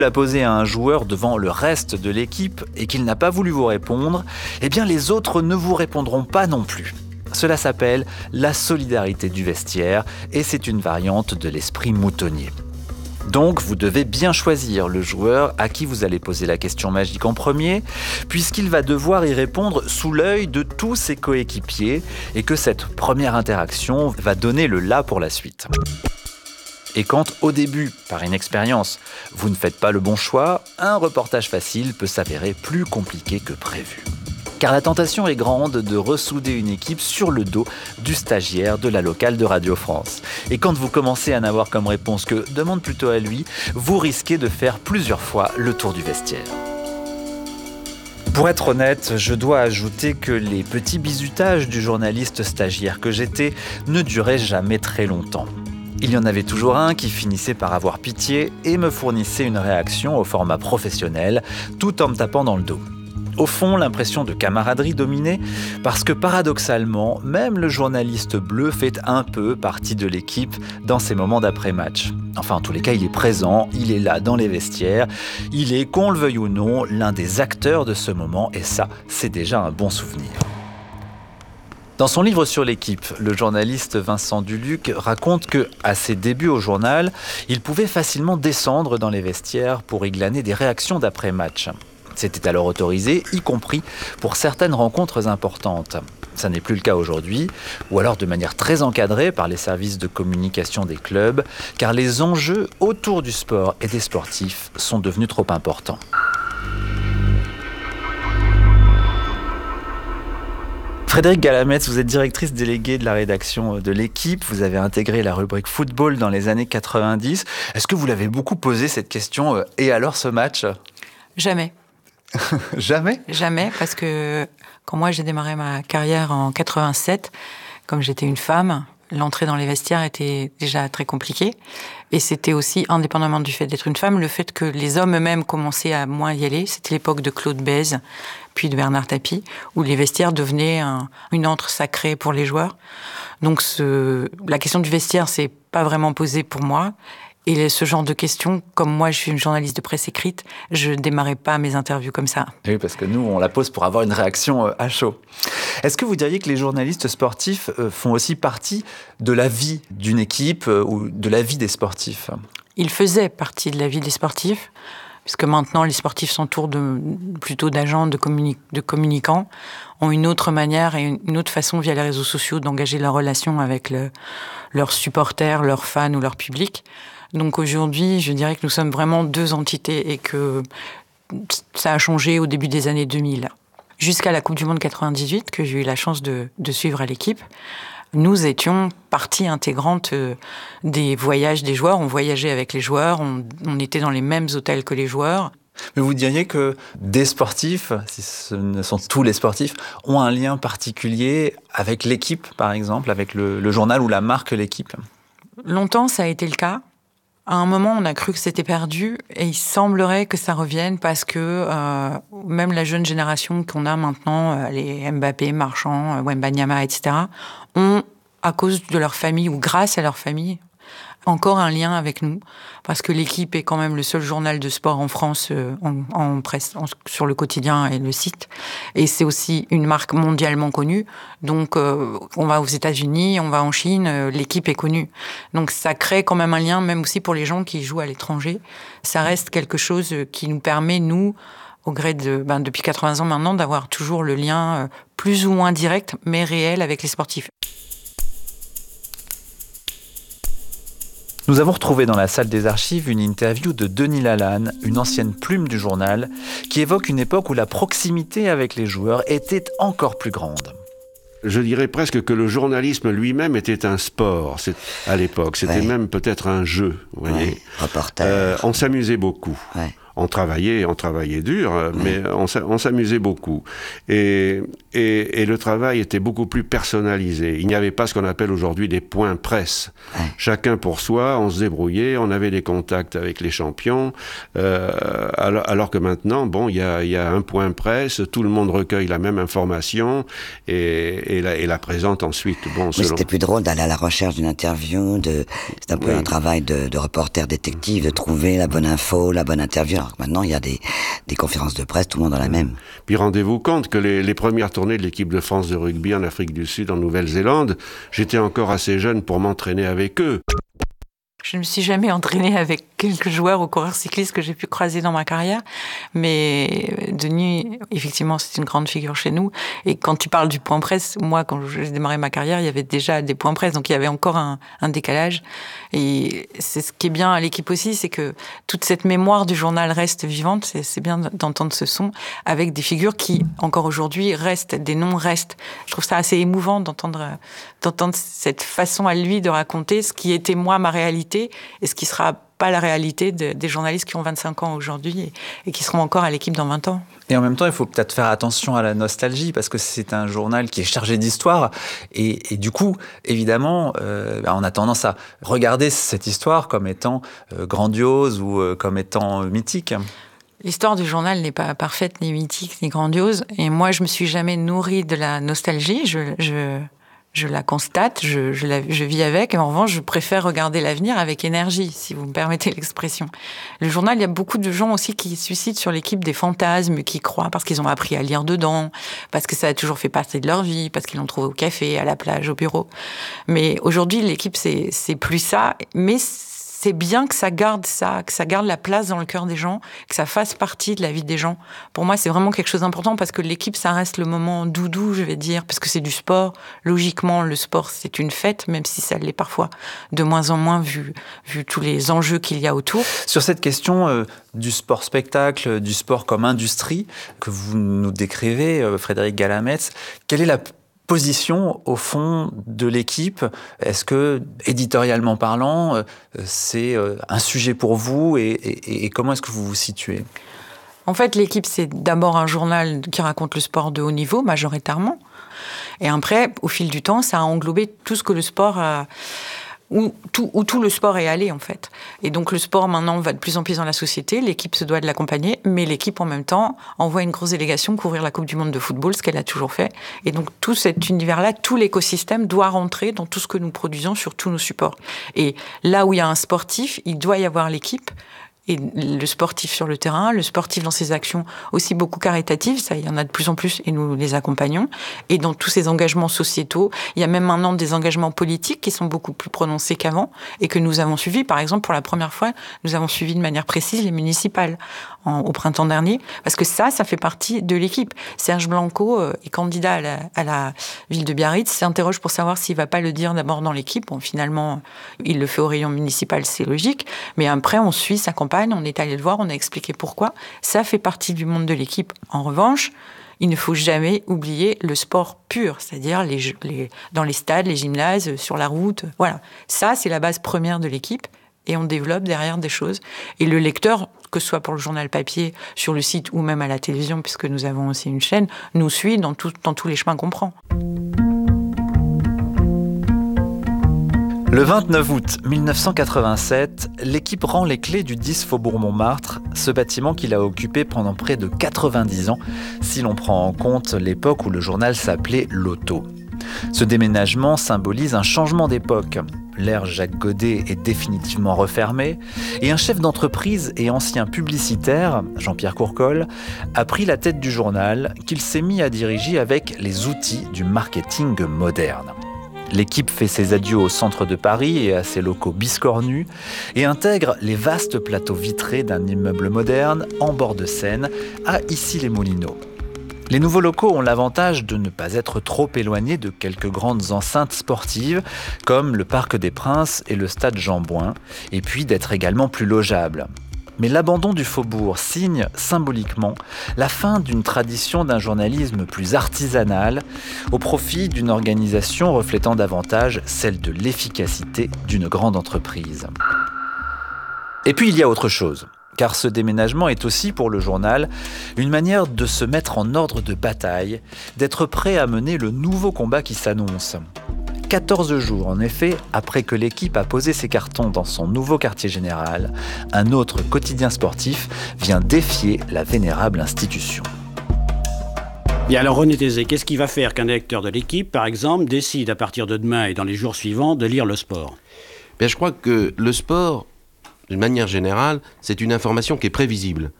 l'a posé à un joueur devant le reste de l'équipe et qu'il n'a pas voulu vous répondre, eh bien les autres ne vous répondront pas non plus. Cela s'appelle la solidarité du vestiaire et c'est une variante de l'esprit moutonnier. Donc, vous devez bien choisir le joueur à qui vous allez poser la question magique en premier, puisqu'il va devoir y répondre sous l'œil de tous ses coéquipiers et que cette première interaction va donner le là pour la suite. Et quand, au début, par inexpérience, vous ne faites pas le bon choix, un reportage facile peut s'avérer plus compliqué que prévu. Car la tentation est grande de ressouder une équipe sur le dos du stagiaire de la locale de Radio France. Et quand vous commencez à n'avoir comme réponse que « demande plutôt à lui », vous risquez de faire plusieurs fois le tour du vestiaire. Pour être honnête, je dois ajouter que les petits bizutages du journaliste stagiaire que j'étais ne duraient jamais très longtemps. Il y en avait toujours un qui finissait par avoir pitié et me fournissait une réaction au format professionnel, tout en me tapant dans le dos. Au fond, l'impression de camaraderie dominait parce que paradoxalement, même le journaliste bleu fait un peu partie de l'équipe dans ces moments d'après-match. Enfin, en tous les cas, il est présent, il est là dans les vestiaires, il est, qu'on le veuille ou non, l'un des acteurs de ce moment et ça, c'est déjà un bon souvenir. Dans son livre sur l'équipe, le journaliste Vincent Duluc raconte que, à ses débuts au journal, il pouvait facilement descendre dans les vestiaires pour y glaner des réactions d'après-match. C'était alors autorisé, y compris pour certaines rencontres importantes. Ça n'est plus le cas aujourd'hui, ou alors de manière très encadrée par les services de communication des clubs, car les enjeux autour du sport et des sportifs sont devenus trop importants. Frédérique Galametz, vous êtes directrice déléguée de la rédaction de l'Équipe. Vous avez intégré la rubrique football dans les années 90. Est-ce que vous l'avez beaucoup posé cette question « Et alors ce match ?» Jamais. Jamais ? Jamais, parce que quand moi j'ai démarré ma carrière en 87, comme j'étais une femme, l'entrée dans les vestiaires était déjà très compliquée. Et c'était aussi, indépendamment du fait d'être une femme, le fait que les hommes eux-mêmes commençaient à moins y aller. C'était l'époque de Claude Bèze, puis de Bernard Tapie, où les vestiaires devenaient une antre sacrée pour les joueurs. Donc la question du vestiaire s'est pas vraiment posée pour moi. Et ce genre de questions, comme moi je suis une journaliste de presse écrite, je démarrais pas mes interviews comme ça. Oui, parce que nous, on la pose pour avoir une réaction à chaud. Est-ce que vous diriez que les journalistes sportifs font aussi partie de la vie d'une équipe ou de la vie des sportifs ? Ils faisaient partie de la vie des sportifs, puisque maintenant les sportifs s'entourent plutôt d'agents, de communicants, ont une autre manière et une autre façon via les réseaux sociaux d'engager leur relation avec leurs supporters, leurs fans ou leur public. Donc aujourd'hui, je dirais que nous sommes vraiment deux entités et que ça a changé au début des années 2000. Jusqu'à la Coupe du Monde 98, que j'ai eu la chance de suivre à l'équipe, nous étions partie intégrante des voyages des joueurs. On voyageait avec les joueurs, on était dans les mêmes hôtels que les joueurs. Mais vous diriez que des sportifs, si ce ne sont tous les sportifs, ont un lien particulier avec l'équipe, par exemple, avec le journal ou la marque l'équipe ? Longtemps, ça a été le cas. À un moment, on a cru que c'était perdu et il semblerait que ça revienne parce que même la jeune génération qu'on a maintenant, les Mbappé, Marchand, Wembanyama, etc., ont, à cause de leur famille ou grâce à leur famille, encore un lien avec nous, parce que l'Équipe est quand même le seul journal de sport en France en presse, sur le quotidien et le site. Et c'est aussi une marque mondialement connue. Donc, on va aux États-Unis, on va en Chine, l'Équipe est connue. Donc, ça crée quand même un lien, même aussi pour les gens qui jouent à l'étranger. Ça reste quelque chose qui nous permet, nous, au gré de, depuis 80 ans maintenant, d'avoir toujours le lien plus ou moins direct, mais réel avec les sportifs. Nous avons retrouvé dans la salle des archives une interview de Denis Lalanne, une ancienne plume du journal, qui évoque une époque où la proximité avec les joueurs était encore plus grande. Je dirais presque que le journalisme lui-même était un sport à l'époque. C'était même peut-être un jeu, vous voyez. Reporter. On s'amusait beaucoup. On travaillait dur, mais on s'amusait beaucoup. Et le travail était beaucoup plus personnalisé. Il n'y avait pas ce qu'on appelle aujourd'hui des points presse. Ouais. Chacun pour soi, on se débrouillait, on avait des contacts avec les champions, alors que maintenant, il y a un point presse, tout le monde recueille la même information et la présente ensuite. Mais c'était plus drôle d'aller à la recherche d'une interview, c'est un peu un travail de reporter détective, de trouver la bonne info, la bonne interview. Alors que maintenant, il y a des conférences de presse, tout le monde dans la même. Puis rendez-vous compte que les premières tournées de l'équipe de France de rugby en Afrique du Sud, en Nouvelle-Zélande, j'étais encore assez jeune pour m'entraîner avec eux. Je ne me suis jamais entraînée avec quelques joueurs ou coureurs cyclistes que j'ai pu croiser dans ma carrière. Mais Denis, effectivement, c'est une grande figure chez nous. Et quand tu parles du point presse, moi, quand j'ai démarré ma carrière, il y avait déjà des points presse. Donc, il y avait encore un décalage. Et c'est ce qui est bien à l'équipe aussi, c'est que toute cette mémoire du journal reste vivante. C'est bien d'entendre ce son avec des figures qui, encore aujourd'hui, restent, des noms restent. Je trouve ça assez émouvant d'entendre cette façon à lui de raconter ce qui était, moi, ma réalité et ce qui sera pas la réalité des journalistes qui ont 25 ans aujourd'hui et qui seront encore à l'équipe dans 20 ans. Et en même temps, il faut peut-être faire attention à la nostalgie parce que c'est un journal qui est chargé d'histoire et du coup, évidemment, on a tendance à regarder cette histoire comme étant grandiose ou comme étant mythique. L'histoire du journal n'est pas parfaite, ni mythique, ni grandiose. Et moi, je me suis jamais nourrie de la nostalgie. Je la constate, je vis avec, et en revanche, je préfère regarder l'avenir avec énergie, si vous me permettez l'expression. Le journal, il y a beaucoup de gens aussi qui suscitent sur l'équipe des fantasmes, qui croient parce qu'ils ont appris à lire dedans, parce que ça a toujours fait partie de leur vie, parce qu'ils l'ont trouvé au café, à la plage, au bureau. Mais aujourd'hui, l'équipe, c'est plus ça, mais c'est bien que ça garde la place dans le cœur des gens, que ça fasse partie de la vie des gens. Pour moi, c'est vraiment quelque chose d'important parce que l'équipe, ça reste le moment doudou, je vais dire, parce que c'est du sport. Logiquement, le sport, c'est une fête, même si ça l'est parfois de moins en moins vu tous les enjeux qu'il y a autour. Sur cette question du sport-spectacle, du sport comme industrie que vous nous décrivez, Frédéric Galametz, quelle est la position, au fond, de l'équipe? Est-ce que, éditorialement parlant, c'est un sujet pour vous et comment est-ce que vous vous situez? En fait, l'équipe, c'est d'abord un journal qui raconte le sport de haut niveau, majoritairement. Et après, au fil du temps, ça a englobé tout ce que le sport a... Où tout le sport est allé, en fait. Et donc, le sport, maintenant, va de plus en plus dans la société. L'équipe se doit de l'accompagner, mais l'équipe, en même temps, envoie une grosse délégation couvrir la Coupe du Monde de football, ce qu'elle a toujours fait. Et donc, tout cet univers-là, tout l'écosystème doit rentrer dans tout ce que nous produisons sur tous nos supports. Et là où il y a un sportif, il doit y avoir l'équipe. Et le sportif sur le terrain, le sportif dans ses actions aussi beaucoup caritatives, ça il y en a de plus en plus et nous les accompagnons. Et dans tous ces engagements sociétaux, il y a même maintenant des engagements politiques qui sont beaucoup plus prononcés qu'avant et que nous avons suivis. Par exemple, pour la première fois, nous avons suivi de manière précise les municipales au printemps dernier, parce que ça fait partie de l'équipe. Serge Blanco est candidat à la ville de Biarritz, s'interroge pour savoir s'il va pas le dire d'abord dans l'équipe. Bon, finalement, il le fait au rayon municipal, c'est logique. Mais après, on suit sa campagne, on est allé le voir, on a expliqué pourquoi. Ça fait partie du monde de l'équipe. En revanche, il ne faut jamais oublier le sport pur, c'est-à-dire dans les stades, les gymnases, sur la route. Voilà. Ça, c'est la base première de l'équipe. Et on développe derrière des choses. Et le lecteur, que ce soit pour le journal papier, sur le site ou même à la télévision, puisque nous avons aussi une chaîne, nous suit dans tous les chemins qu'on prend. Le 29 août 1987, l'équipe rend les clés du 10 Faubourg Montmartre, ce bâtiment qu'il a occupé pendant près de 90 ans, si l'on prend en compte l'époque où le journal s'appelait L'Auto. Ce déménagement symbolise un changement d'époque. L'ère Jacques Godet est définitivement refermée et un chef d'entreprise et ancien publicitaire, Jean-Pierre Courcol, a pris la tête du journal qu'il s'est mis à diriger avec les outils du marketing moderne. L'équipe fait ses adieux au centre de Paris et à ses locaux biscornus et intègre les vastes plateaux vitrés d'un immeuble moderne en bord de Seine à Issy-les-Moulineaux. Les nouveaux locaux ont l'avantage de ne pas être trop éloignés de quelques grandes enceintes sportives comme le Parc des Princes et le Stade Jean-Bouin, et puis d'être également plus logeables. Mais l'abandon du faubourg signe symboliquement la fin d'une tradition d'un journalisme plus artisanal au profit d'une organisation reflétant davantage celle de l'efficacité d'une grande entreprise. Et puis il y a autre chose. Car ce déménagement est aussi pour le journal une manière de se mettre en ordre de bataille, d'être prêt à mener le nouveau combat qui s'annonce. 14 jours, en effet, après que l'équipe a posé ses cartons dans son nouveau quartier général, un autre quotidien sportif vient défier la vénérable institution. Bien alors René Thésée, qu'est-ce qui va faire qu'un lecteur de l'équipe, par exemple, décide à partir de demain et dans les jours suivants de lire le sport ? Bien, je crois que le sport, d'une manière générale, c'est une information qui est prévisible.